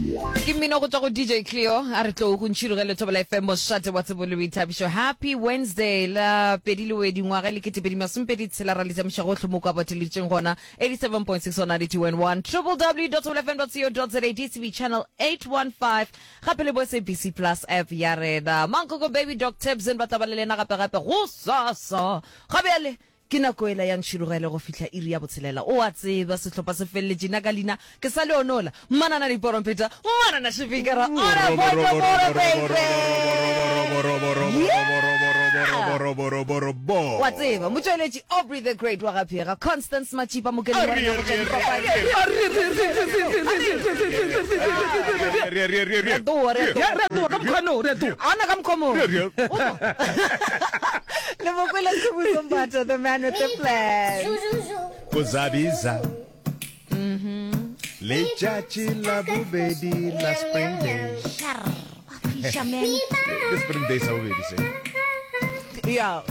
Ke mmino go tswa go DJ Cleo a re tlo go ntshirogele Thobela FM mo shate wa tsebolo le ithabisho. Happy Wednesday la pedile we dingwaga le ketepedi masumpedi tshela ra letsa mshago tlhomo ka bateletseng gona 87.6 on 92.1 www.thobelafm.co.za DTV channel 815 gape le bo SABC Plus app ya rena Mankoko baby doc Tebs en batabalelena gape go sasa gabe ke nako ela yang shirogele go fitla iri ya botshelela o a tseba setlhopha se felle jina ka lina ke sa le onola manana di porompeta manana shifikara ora boy wa tseba motsweleji Aubrey the Great wa gaphega Constance Machipa mokedi wa the man with the flag. Kuzabiza. Le chachi la bubedi la spring day. The spring day sa bubedi say. Yeah,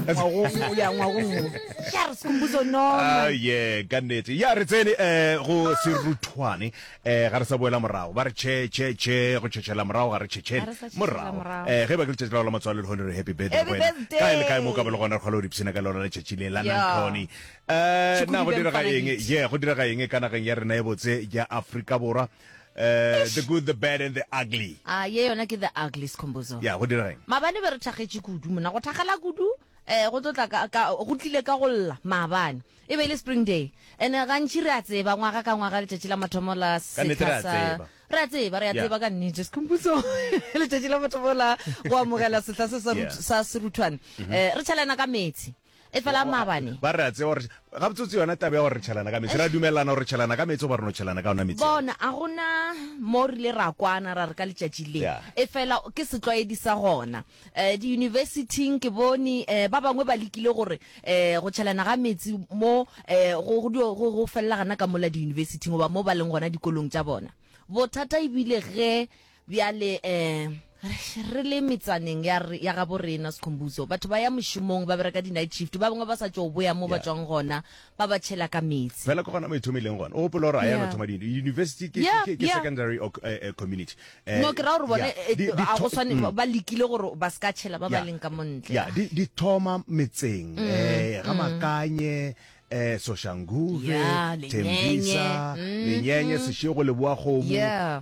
yeah, kannete. Ya re tsene go serutwane ga re sa boela morao. Ba re che go tshela morao ga re tshele morao. Ge ba ke tshela la matswalo le hone re happy birthday go wena. Ka ile ka mo ka bele gona go lo dipsena ka lona le tshele la Nantoni. Na go dira ga eng? Yeah, go dira ga eng kana ga ya rena e botse ya Afrika Borwa. The good, the bad and the ugly. Yeah, yona ke the ugly Skhumbuzo. Yeah, go dira eng? Mabane be re thagetse kudu mona go thagala kudu go tlotla ka go tlile ka go lla mabane e be le spring day ene ga ntshi re a tseba ngwaga ka ngwaga le tšatši la mathomo la setlha re a tseba ka nnete Skhumbuzo le tšatši la mathomo la go amogela setlha se sa serutwane re tšhalana ka metsi e fela mabane ba re a tseba gore ga botsotsi yona tabe ya gore re tšhalana ka metsi ra dumelana gore tšhalana ka metsi o ba reno tšhalana ka ona metsi bona a gona mo rile ra kwana ra re ka letšatši le e fela ke setlwaedi sa gona di university ke bone ba bangwe ba lekile gore go tšhalana ga metsi mo go fella gana ka mola di university goba mo ba leng gona dikolong tša bona bothata ebile ge bjale re le metsaneng ya ga borena Skhumbuzo batho ba ya moshomong ba bereka di night shift ba bangwe ba sa tšo boya mo ba tswang gona ba ba tšhela ka metsi fela go gona mo ithomileng gona o gopola gore a ya batho di university ke secondary community no ke ra gore bone a go swane ba lekile gore ba ska tšhela ba ba leng ka montle ya di thoma metseng ga makanye Soshanguve Tembisa Lenyenye Seshego le Boagomo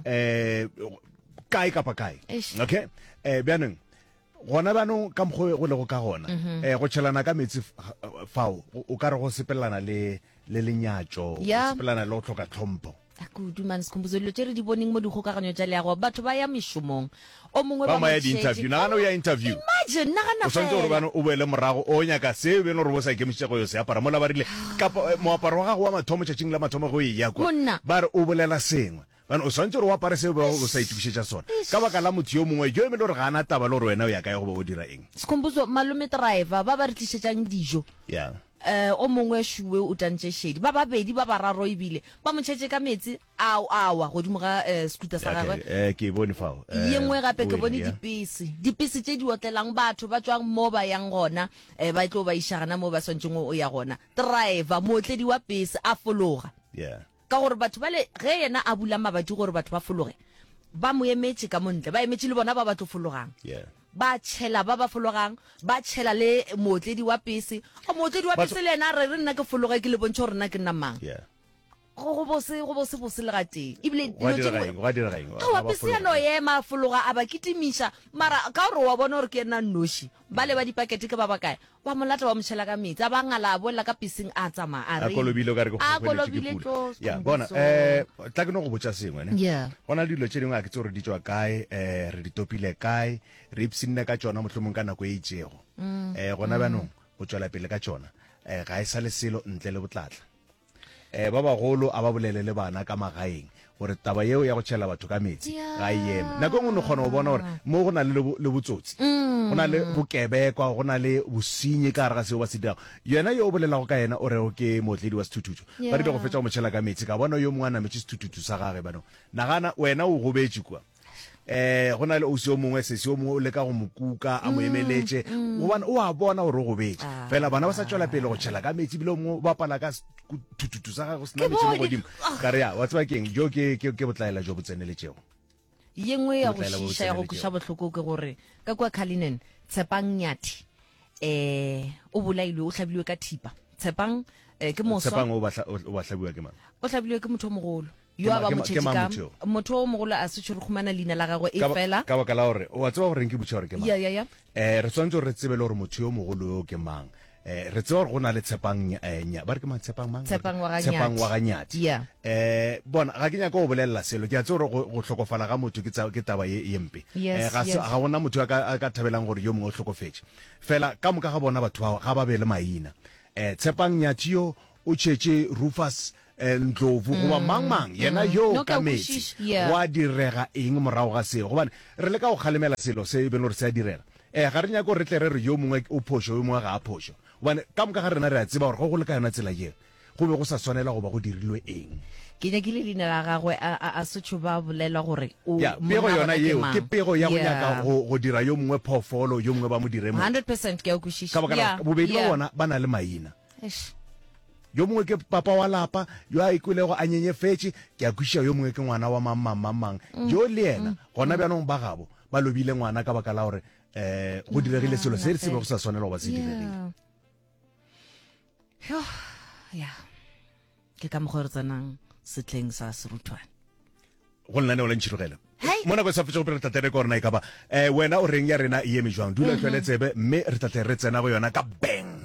kae kapa kae okay bjaneng gona banong ka mgo go le go ka gona go tšhelana ka metsi fao o ka re go sepelana le lenyatso sepelana le go tlhoka tlhompho kudu man Skhumbuzo lo tsere di boneng mo dikgokaganyo tša leago batho ba ya meshomong o mongwe ba ma ya di interview nagana o ya interview imagine nagana o santse gore bana o boele morago o nyaka se be no re bo sa ikemisitse go yo se apara mola ba rile kapa moaparo wa gago wa mathomo tšatšing la mathomo go e ya kwa ba re o bolela sengwe bana o santse gore o apare se o sa itukišetša sona ka baka la motho yo mongwe jo e mele gore ga ana taba le gore wena o ya kae go ba o dira eng Skhumbuzo malome driver ba ba re tlišetšang dijo o mongwe shuwe o tantše shedi ba babedi ba bararo ebile ba motšhetše ka metsi awa godimo ga scooter sa gagwe ke bone fao ye nngwe gape ke bone dipese tše di otlelang batho ba tswang mo ba yang gona ba tlo ba išagana mo ba swantšeng o ya gona driver mootledi wa pese a fologa ka gore batho bale ge yena a bula mabati gore batho ba fologe ba mo emetše ka montle ba emetše le bona ba tlo fologang ba tšhela ba fologang ba tšhela le mootledi wa pese o mootledi wa pese le ena re nna ke fologe ke le bontšhe gore nna ke nna mang go bose le ga teng ebile wa pese ya no ema fologa a ba kitimiša mara ka gore wa bona gore ke ena noši ba le ba dipakete ke ba bakae wa molata wa motšhela ka metsi a ba ngala a bolela ka peseng a tsamaya a kolobile tlo ya bona tla ke no go botša sengwe ne gona le dilo tše dingwe a ke tse gore di tswa kae re di topile kae re ipsinne ka tšona mohlomong ka nako e itšego gona banong go tšwela pele ka tšona ga e sa le selo ntle le botlatla ba bagolo a ba bolele le bana ka magaeng gore taba yeo ya go tšhela batho ka metsi ga eme nako ngwe no kgona go bona gore mo go na le botsotsi go na le bokebekwa go na le bosenyi ka gare ga seo ba se dirago yena yo o bolelago ka yena o rego ke mootledi wa sethuthuthu ba rile go fetsa go motšhela ka metsi ka bona yo mongwe a nametše sethuthuthu sa gage banong nagana wena o gobetse kwa go na le ausi o mongwe sesi o mongwe o leka go mokuka a mo emeletse o a bona gore o go betse fela bana ba sa tswela pele go tšhela ka metsi bile o mongwe ba pala ka thututu sa gago sena metsi mo godimo ka re ya wa tseba keng jo ke botlaela jo bo tseneletšego yengwe ya go shisha ya go kusha botlhoko ke gore ka kwa Cullinan Tshepang Nyathi o bolailwe o hlabilwe ka thipa. Tshepang ke moswa. Tshepang o hlabilwe ke mang? O hlabilwe ke motho mogolo yo a ba motšhetšika motho o mogolo a se tshwere khumana leina la gagwe e fela ka baka la gore o a tseba gore ke botša gore ke mang. ya re tswantse re tsebe le gore motho yo mogolo yo ke mang. Re tseba gore go na le Tshepang ba re ke mang Tshepang mang? Tshepang wa Ganyathi. Bona ga ke nyaka go bolelela selo ke a tse gore go hlokofala ga motho ke taba ye mpe. Ga gona motho a ka thabelang gore yo mongwe o hlokofetse fela ka moka ga bona batho ga ba be le maina. Tshepang Nyathi yo o tšhetše Rufus Ndlovu goba mang yena yo ka metsi wa direga eng morago ga seo gobane re le ka go kgalemela selo se e beng gore se a direga ga re nyako re tle re yo mongwe o phošo yo mongwe ga a phošo gobane ka moka ga rena re a tseba gore go le ka yona tsela eo go be go sa tshwanela goba go dirilwe eng. Ke nyakile leina la gagwe a Sotho ba bolela gore pego yona eo ke pego ya go nyaka go dira yo mongwe phofolo yo mongwe ba mo dire 100% ke a kwishisha ka baka bobedi ba bona ba na le maina. Yo mongwe ke papa wa lapa yo a ikwilego a nyenyefetse ke a kwisha yo mongwe ke ngwana wa mamang yo le yena gona bjanong ba gabo ba lobile ngwana ka baka la gore go diregile selo se re tsebe go sa tshwanela go ba se diregile. Ke ka mokgwa re tsanang setlheng sa serutwana go lena ne o la ntšhirogela mo nako e sa fetsa go pele tatere ko rena e ka ba wena o reng ya rena e eme jwang dula tlwele tsebe mme re tatle re tsena go yona ka bang.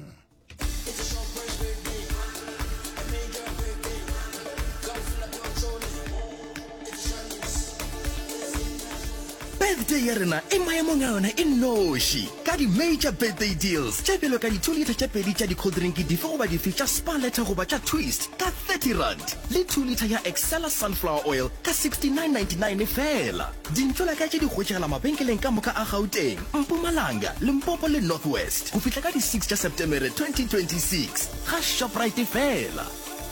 Birthday ya rena e maemong a yona e noši ka di-major birthday deals tša bjelo ka di-2 liter tša pedi tša di-coldrink dife goba dife tša Spa Letter goba tša Twist ka 30 rand le 2 liter ya Excella sunflower oil ka 69.99 fela. Dintšola ka tše di hwetšagala mabenkeleng ka moka a Gauteng, Mpumalanga, Limpopo le Northwest go fihla ka di-6 tša Septemere 2026 ga Shoprite fela.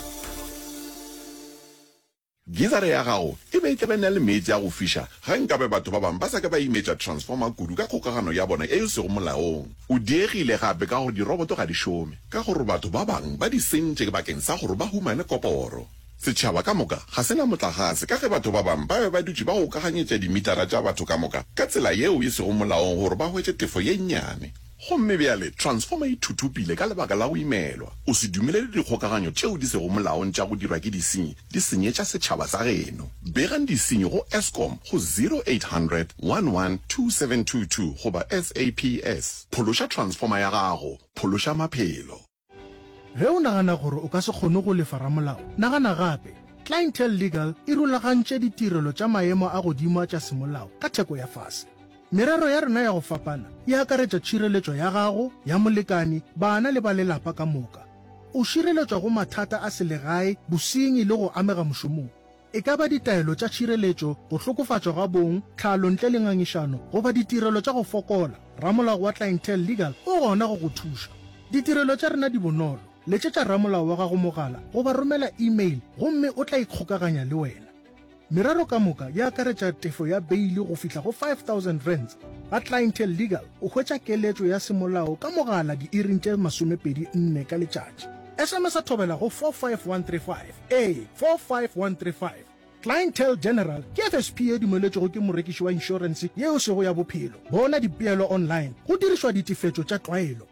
Gizare ya gago e be tle bena le metsi a go fiša ga nkabe batho ba bang ba sa ke ba imetša transformer kudu ka kgokagano ya bona e sego molaong. O diegile gape ka gore diroboto ga di šome ka gore batho ba bang ba di sentše bakeng sa gore ba humane koporo. Setšhaba ka moka ga sena motlagase ka ge batho ba bang ba be ba dutše ba gokaganyetša dimitara tša batho ka moka ka tsela yeo e sego molaong gore ba hwetše tefo ye nnyane. Gomme bjale transformer e thuthupile ka lebaka la go imelwa. O se dumelele dikgokaganyo tšeo di sego molaong tša go dirwa ke disenyi di senyetša setšhaba sa geno. Begang disenyi go Eskom go 0800 11 2722 goba SAPS. Phološa transformer ya gago, phološa maphelo. Ge o nagana gore o ka se kgone go lefa ramolao, nagana gape. Clientele Legal e rulagantše ditirelo tša maemo a godimo tša semolao ka theko ya fase. Merero ya rena ya go fapana e akaretša tšhireletšo ya gago ya molekani, bana le ba lelapa ka moka. O šireletšwa go mathata a selegae, bosenyi le go amega mošomong. E ka ba ditaelo tša tšhireletšo, go hlokofatšwa ga bong, tlhalo ntle le ngangišano goba ditirelo tša go fokola. Ramolao wa Clientele Legal o gona go go thuša. Ditirelo tša rena di bonolo. Letšetša ramolao wa gago mogala goba romela email gomme o tla ikgokaganya le wena. Merero ka moka ya akaretša tefo ya beili go fihla go 5,000 rands. Ga Clientele Legal o hwetša keletšo ya semolao ka mogala di-iring tše 24 ka letšatši. SMS a thobela go 45135 45135. Clientele General ke FSP e dumeletšego ke morekiši wa inšorense yeo sego ya bophelo. Bona dipeelo online go dirišwa ditefetšo tša tlwaelo.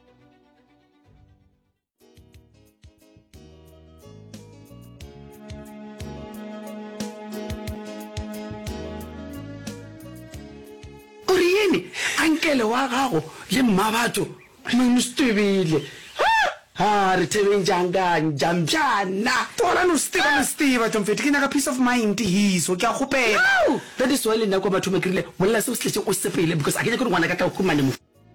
Ankele wa gago le mmabatho monstebile ha re tebeng jangang jamjana tola no Steve Tomfeti ke nyaka peace of mind hiso ke a gopela that is why le nako batho makrile molla se o sletse o sepele because a ke nyaka ngwana ka tla go mane mo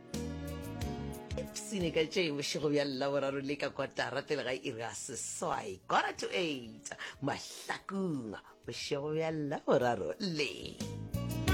sine ka tšee bošego bja llaboraro le ka kotara pele ga iri ga seswai 7:45 mahlakong bošego bja llaboraro le